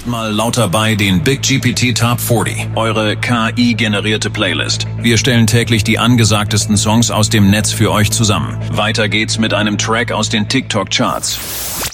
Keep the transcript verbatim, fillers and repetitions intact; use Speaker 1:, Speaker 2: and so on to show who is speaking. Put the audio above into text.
Speaker 1: Macht mal lauter bei den Big G P T Top vierzig, eure K I-generierte Playlist. Wir stellen täglich die angesagtesten Songs aus dem Netz für euch zusammen. Weiter geht's mit einem Track aus den TikTok-Charts.